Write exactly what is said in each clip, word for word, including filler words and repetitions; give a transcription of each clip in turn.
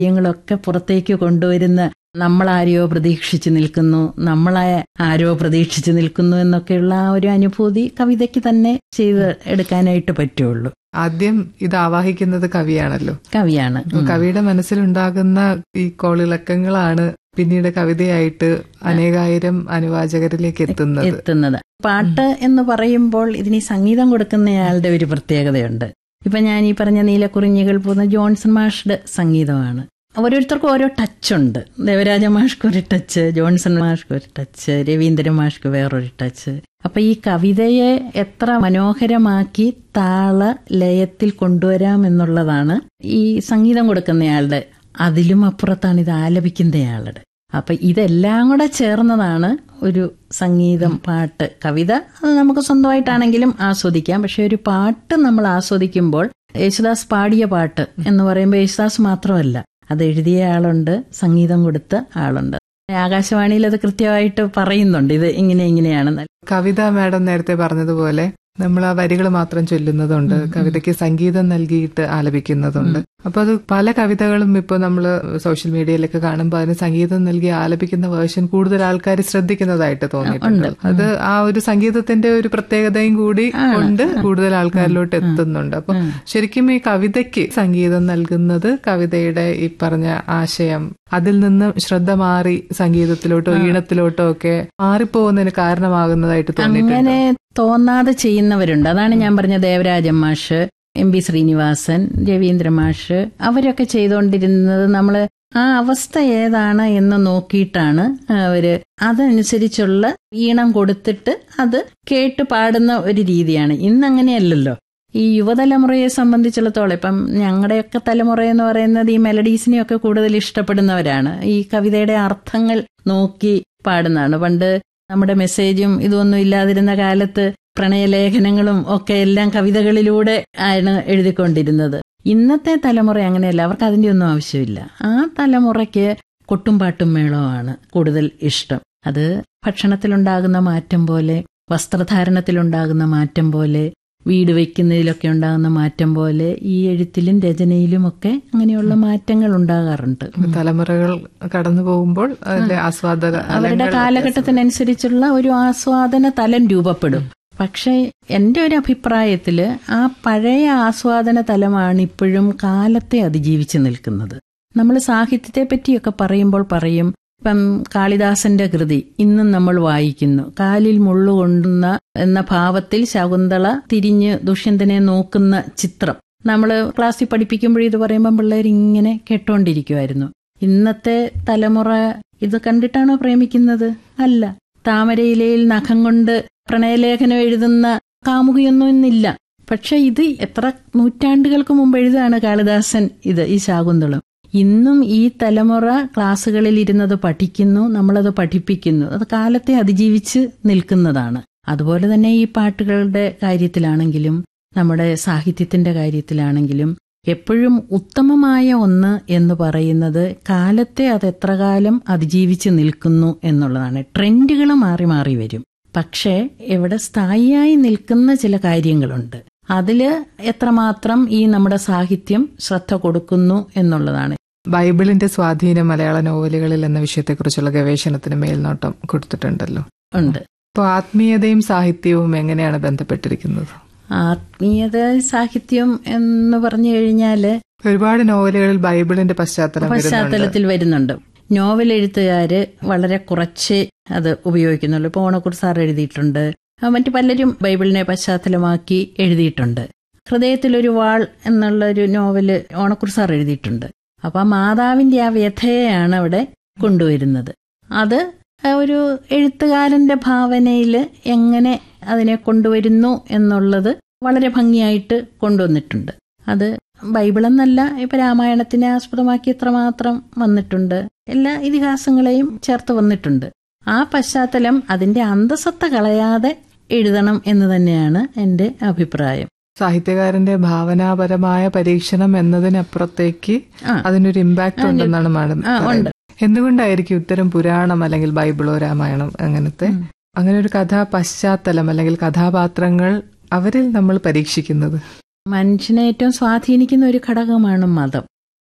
കാര്യങ്ങളൊക്കെ പുറത്തേക്ക് കൊണ്ടുവരുന്ന നമ്മളാരെയോ പ്രതീക്ഷിച്ച് നിൽക്കുന്നു, നമ്മളെ ആരോ പ്രതീക്ഷിച്ച് നിൽക്കുന്നു എന്നൊക്കെയുള്ള ആ ഒരു അനുഭൂതി കവിതയ്ക്ക് തന്നെ ചെയ്ത് എടുക്കാനായിട്ട് പറ്റുള്ളൂ. ആദ്യം ഇത് ആവാഹിക്കുന്നത് കവിയാണല്ലോ. കവിയാണ്. കവിയുടെ മനസ്സിലുണ്ടാകുന്ന ഈ കോളിളക്കങ്ങളാണ് പിന്നീട് കവിതയായിട്ട് അനേകായിരം അനുവാചകരിലേക്ക് എത്തുന്നത് എത്തുന്നത് പാട്ട് എന്ന് പറയുമ്പോൾ ഇതിന് സംഗീതം കൊടുക്കുന്നയാളുടെ ഒരു പ്രത്യേകതയുണ്ട്. ഇപ്പൊ ഞാൻ ഈ പറഞ്ഞ നീലക്കുറിഞ്ഞികൾ പോകുന്ന ജോൺസൺ മാഷ്ടെ സംഗീതമാണ്. ഓരോരുത്തർക്കും ഓരോ ടച്ചുണ്ട്. ദേവരാജ മാഷ്ക്ക് ഒരു ടച്ച്, ജോൺസൺ മാഷ്ക്ക് ഒരു ടച്ച്, രവീന്ദ്രൻ മാഷ്ക്ക് വേറൊരു ടച്ച്. അപ്പൊ ഈ കവിതയെ എത്ര മനോഹരമാക്കി താള ലയത്തിൽ കൊണ്ടുവരാം എന്നുള്ളതാണ് ഈ സംഗീതം കൊടുക്കുന്നയാളുടെ. അതിലും അപ്പുറത്താണ് ഇത് ആലപിക്കുന്നയാളുടെ. അപ്പൊ ഇതെല്ലാം കൂടെ ചേർന്നതാണ് ഒരു സംഗീതം, പാട്ട്. കവിത അത് നമുക്ക് സ്വന്തമായിട്ടാണെങ്കിലും ആസ്വദിക്കാം. പക്ഷെ ഒരു പാട്ട് നമ്മൾ ആസ്വദിക്കുമ്പോൾ യേശുദാസ് പാടിയ പാട്ട് എന്ന് പറയുമ്പോൾ യേശുദാസ് മാത്രമല്ല, അത് എഴുതിയ ആളുണ്ട്, സംഗീതം കൊടുത്ത ആളുണ്ട്. ആകാശവാണിയിൽ അത് കൃത്യമായിട്ട് പറയുന്നുണ്ട്, ഇത് ഇങ്ങനെ ഇങ്ങനെയാണ്. കവിത മാഡം നേരത്തെ പറഞ്ഞതുപോലെ നമ്മൾ ആ വരികൾ മാത്രം ചൊല്ലുന്നതുണ്ട്, കവിതയ്ക്ക് സംഗീതം നൽകിയിട്ട് ആലപിക്കുന്നതുണ്ട്. അപ്പൊ അത് പല കവിതകളും ഇപ്പൊ നമ്മള് സോഷ്യൽ മീഡിയയിലൊക്കെ കാണുമ്പോൾ അതിന് സംഗീതം നൽകി ആലപിക്കുന്ന വേർഷൻ കൂടുതൽ ആൾക്കാർ ശ്രദ്ധിക്കുന്നതായിട്ട് തോന്നിയിട്ടുണ്ട്. അത് ആ ഒരു സംഗീതത്തിന്റെ ഒരു പ്രത്യേകതയും കൂടി കൊണ്ട് കൂടുതൽ ആൾക്കാരിലോട്ട് എത്തുന്നുണ്ട്. അപ്പൊ ശരിക്കും ഈ കവിതയ്ക്ക് സംഗീതം നൽകുന്നത് കവിതയുടെ ഈ പറഞ്ഞ ആശയം, അതിൽ നിന്ന് ശ്രദ്ധ മാറി സംഗീതത്തിലോട്ടോ ഈണത്തിലോട്ടോ ഒക്കെ മാറിപ്പോകുന്നതിന് കാരണമാകുന്നതായിട്ട് തോന്നിയിട്ടുണ്ട്. തോന്നാതെ ചെയ്യുന്നവരുണ്ട്. അതാണ് ഞാൻ പറഞ്ഞ ദേവരാജൻ മാഷ്, എം പി ശ്രീനിവാസൻ, രവീന്ദ്ര മാഷ്, അവരൊക്കെ ചെയ്തുകൊണ്ടിരുന്നത് നമ്മള് ആ അവസ്ഥ ഏതാണ് എന്ന് നോക്കിയിട്ടാണ് അവര് അതനുസരിച്ചുള്ള ഈണം കൊടുത്തിട്ട് അത് കേട്ട് പാടുന്ന ഒരു രീതിയാണ്. ഇന്നങ്ങനെയല്ലല്ലോ. ഈ യുവതലമുറയെ സംബന്ധിച്ചിടത്തോളം ഇപ്പം ഞങ്ങളുടെയൊക്കെ തലമുറ എന്ന് പറയുന്നത് ഈ മെലഡീസിനെയൊക്കെ കൂടുതൽ ഇഷ്ടപ്പെടുന്നവരാണ്. ഈ കവിതയുടെ അർത്ഥങ്ങൾ നോക്കി പാടുന്നതാണ്. പണ്ട് നമ്മുടെ മെസ്സേജും ഇതൊന്നും ഇല്ലാതിരുന്ന കാലത്ത് പ്രണയലേഖനങ്ങളും ഒക്കെ എല്ലാം കവിതകളിലൂടെ ആണ് എഴുതിക്കൊണ്ടിരുന്നത്. ഇന്നത്തെ തലമുറ അങ്ങനെയല്ല, അവർക്ക് അതിന്റെ ഒന്നും ആവശ്യമില്ല. ആ തലമുറയ്ക്ക് കൊട്ടും പാട്ടും മേളമാണ് കൂടുതൽ ഇഷ്ടം. അത് ഭക്ഷണത്തിലുണ്ടാകുന്ന മാറ്റം പോലെ, വസ്ത്രധാരണത്തിലുണ്ടാകുന്ന മാറ്റം പോലെ, വീട് വയ്ക്കുന്നതിലൊക്കെ ഉണ്ടാകുന്ന മാറ്റം പോലെ ഈ എഴുത്തിലും രചനയിലും ഒക്കെ അങ്ങനെയുള്ള മാറ്റങ്ങൾ ഉണ്ടാകാറുണ്ട്. തലമുറകൾ കടന്നു പോകുമ്പോൾ ആസ്വാദന അവരുടെ കാലഘട്ടത്തിനനുസരിച്ചുള്ള ഒരു ആസ്വാദന തലം രൂപപ്പെടും. പക്ഷെ എന്റെ ഒരു അഭിപ്രായത്തില് ആ പഴയ ആസ്വാദന തലമാണ് ഇപ്പോഴും കാലത്തെ അതിജീവിച്ച് നിൽക്കുന്നത്. നമ്മൾ സാഹിത്യത്തെ പറ്റിയൊക്കെ പറയുമ്പോൾ പറയും, ഇപ്പം കാളിദാസന്റെ കൃതി ഇന്നും നമ്മൾ വായിക്കുന്നു. കാലിൽ മുള്ളുകൊണ്ടുന്ന എന്ന ഭാവത്തിൽ ശകുന്തള തിരിഞ്ഞ് ദുഷ്യന്തനെ നോക്കുന്ന ചിത്രം നമ്മൾ ക്ലാസ്സിൽ പഠിപ്പിക്കുമ്പോൾ ഇത് പറയുമ്പോൾ പിള്ളേർ ഇങ്ങനെ കേട്ടോണ്ടിരിക്കുമായിരുന്നു. ഇന്നത്തെ തലമുറ ഇത് കണ്ടിട്ടാണോ പ്രേമിക്കുന്നത്? അല്ല. താമരയിലയിൽ നഖം കൊണ്ട് പ്രണയലേഖനം എഴുതുന്ന കാമുകിയൊന്നും ഇന്നില്ല. പക്ഷെ ഇത് എത്ര നൂറ്റാണ്ടുകൾക്ക് മുമ്പ് എഴുതാണ് കാളിദാസൻ ഇത്, ഈ ശാകുന്തളം. ഇന്നും ഈ തലമുറ ക്ലാസ്സുകളിൽ ഇരുന്നത് പഠിക്കുന്നു, നമ്മളത് പഠിപ്പിക്കുന്നു. അത് കാലത്തെ അതിജീവിച്ച് നിൽക്കുന്നതാണ്. അതുപോലെ തന്നെ ഈ പാട്ടുകളുടെ കാര്യത്തിലാണെങ്കിലും നമ്മുടെ സാഹിത്യത്തിന്റെ കാര്യത്തിലാണെങ്കിലും എപ്പോഴും ഉത്തമമായ ഒന്ന് എന്ന് പറയുന്നത് കാലത്തെ അത് എത്ര കാലം അതിജീവിച്ച് നിൽക്കുന്നു എന്നുള്ളതാണ്. ട്രെൻഡുകൾ മാറി മാറി വരും, പക്ഷേ ഇവിടെ സ്ഥായിയായി നിൽക്കുന്ന ചില കാര്യങ്ങളുണ്ട്. അതില് എത്രമാത്രം ഈ നമ്മുടെ സാഹിത്യം ശ്രദ്ധ കൊടുക്കുന്നു എന്നുള്ളതാണ്. ബൈബിളിന്റെ സ്വാധീനം മലയാള നോവലുകളിൽ എന്ന വിഷയത്തെക്കുറിച്ചുള്ള ഗവേഷണത്തിന് മേൽനോട്ടം കൊടുത്തിട്ടുണ്ടല്ലോ. ഉണ്ട്. അപ്പോൾ ആത്മീയതയും സാഹിത്യവും എങ്ങനെയാണ് ബന്ധപ്പെട്ടിരിക്കുന്നത്? ആത്മീയത സാഹിത്യം എന്ന് പറഞ്ഞു കഴിഞ്ഞാല് ഒരുപാട് നോവലുകളിൽ ബൈബിളിന്റെ പശ്ചാത്തലം പശ്ചാത്തലത്തിൽ വരുന്നുണ്ട്. നോവൽ എഴുത്തുകാര് വളരെ കുറച്ചേ അത് ഉപയോഗിക്കുന്നുള്ളൂ. ഇപ്പൊ ഓണക്കൂർ സാർ എഴുതിയിട്ടുണ്ട്, മറ്റു പലരും ബൈബിളിനെ പശ്ചാത്തലമാക്കി എഴുതിയിട്ടുണ്ട്. ഹൃദയത്തിലൊരു വാൾ എന്നുള്ളൊരു നോവല് ഓണക്കൂർ സാർ എഴുതിയിട്ടുണ്ട്. അപ്പൊ ആ മാതാവിന്റെ ആ വ്യഥയാണ് അവിടെ കൊണ്ടുവരുന്നത്. അത് ഒരു എഴുത്തുകാരന്റെ ഭാവനയിൽ എങ്ങനെ അതിനെ കൊണ്ടുവരുന്നു എന്നുള്ളത് വളരെ ഭംഗിയായിട്ട് കൊണ്ടുവന്നിട്ടുണ്ട്. അത് ബൈബിളെന്നല്ല, ഇപ്പൊ രാമായണത്തിനെ ആസ്പദമാക്കി എത്രമാത്രം വന്നിട്ടുണ്ട്, എല്ലാ ഇതിഹാസങ്ങളെയും ചേർത്ത് വന്നിട്ടുണ്ട്. ആ പശ്ചാത്തലം അതിന്റെ അന്തസത്ത കളയാതെ എഴുതണം എന്ന് തന്നെയാണ് എന്റെ അഭിപ്രായം. സാഹിത്യകാരന്റെ ഭാവനാപരമായ പരീക്ഷണം എന്നതിനപ്പുറത്തേക്ക് അതിനൊരു ഇമ്പാക്ട് ഉണ്ടെന്നാണ് മാഡം. എന്തുകൊണ്ടായിരിക്കും ഇത്തരം പുരാണം അല്ലെങ്കിൽ ബൈബിളോ രാമായണം അങ്ങനത്തെ അങ്ങനെ ഒരു കഥാ പശ്ചാത്തലം അല്ലെങ്കിൽ കഥാപാത്രങ്ങൾ അവരിൽ നമ്മൾ പരീക്ഷിക്കുന്നത്? മനുഷ്യനെ ഏറ്റവും സ്വാധീനിക്കുന്ന ഒരു ഘടകമാണ് മതം.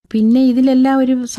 പിന്നെ ഇതിലെല്ലാം ഒരു